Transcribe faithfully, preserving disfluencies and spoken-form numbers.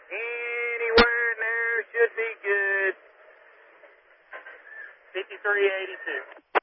Anywhere in there should be good. fifty-three eighty-two.